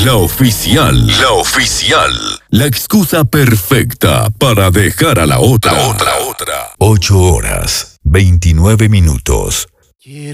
La oficial. La oficial. La excusa perfecta para dejar a la otra. 8 horas, 29 minutos.